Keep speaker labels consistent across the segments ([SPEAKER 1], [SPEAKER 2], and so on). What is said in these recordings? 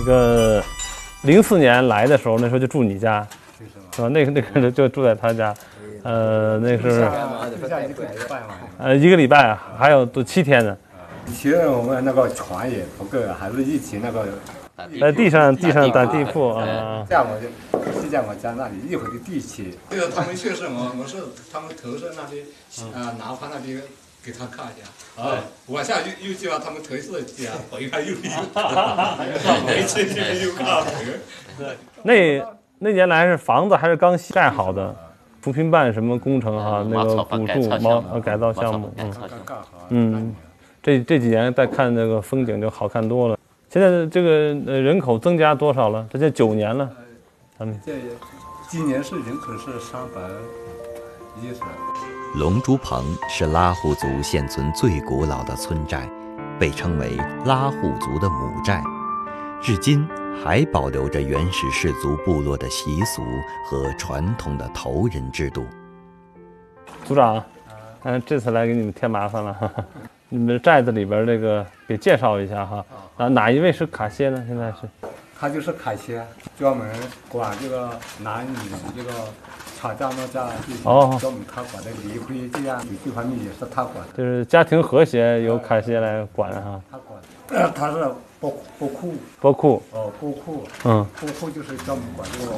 [SPEAKER 1] 个04年来的时候，那时候就住你家，是吧？那个就住在他家，那是1个礼拜，还有都7天呢。
[SPEAKER 2] 以前我们那个床也不够，还是一起那个
[SPEAKER 1] 在地上打地铺啊。
[SPEAKER 2] 在我家那里一会儿的地契。
[SPEAKER 3] 这个他们确实，我是他们投射那里南方那边给他看一下啊，往下又叫他们投射家，回来又没进去又看。
[SPEAKER 1] 那年来是房子还是刚盖好的，扶贫办什么工程哈，那个补助改造项目，这几年再看那个风景就好看多了。现在这个人口增加多少了？这就9年了，咱们
[SPEAKER 2] 今年是人口是310。
[SPEAKER 4] 龙珠棚是拉祜族现存最古老的村寨，被称为拉祜族的母寨，至今还保留着原始氏族部落的习俗和传统的头人制度。
[SPEAKER 1] 组长，这次来给你们添麻烦了，你们寨子里边这个给介绍一下哈。哪一位是卡歇呢？现在是，
[SPEAKER 2] 他就是卡歇，专门管这个男女这个吵架闹架，专门他管的离婚这样这方面也是他管的。
[SPEAKER 1] 就是家庭和谐由卡歇来管哈。
[SPEAKER 2] 他管，他是波库。
[SPEAKER 1] 波库
[SPEAKER 2] 就是专门管这个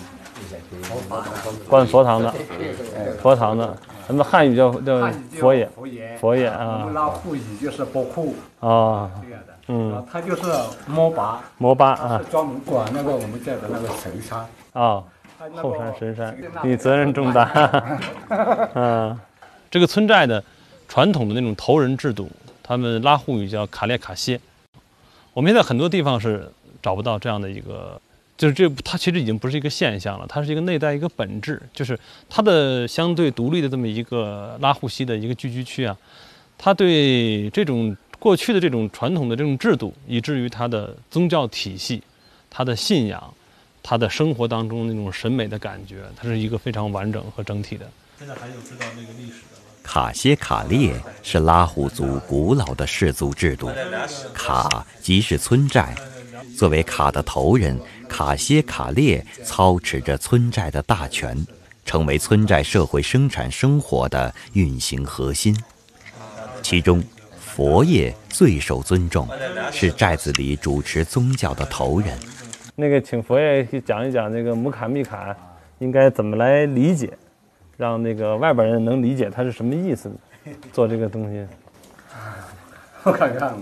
[SPEAKER 1] 管佛堂的，咱们汉语叫佛爷啊。
[SPEAKER 2] 我们拉祜语就是波库
[SPEAKER 1] 啊，
[SPEAKER 2] 这样的。他就是摩巴啊，专门管那个我们这的那个神山
[SPEAKER 1] 啊，后山神山，你责任重大。这个村寨的传统的那种头人制度，他们拉祜语叫卡列卡歇。我们现在很多地方是找不到这样的一个，就是它其实已经不是一个现象了，它是一个内在一个本质，就是它的相对独立的这么一个拉祜西的一个聚居区啊，它对这种过去的这种传统的这种制度，以至于它的宗教体系、它的信仰、它的生活当中那种审美的感觉，它是一个非常完整和整体的。现在还有知道那个历史的吗？
[SPEAKER 4] 卡歇卡列是拉祜族古老的氏族制度，卡即是村寨，作为卡的头人，卡歇卡列操持着村寨的大权，成为村寨社会生产生活的运行核心。其中佛爷最受尊重，是寨子里主持宗教的头人。
[SPEAKER 1] 那个请佛爷去讲一讲那个姆卡密卡应该怎么来理解，让那个外边人能理解它是什么意思，做这个东西。
[SPEAKER 2] 我看看。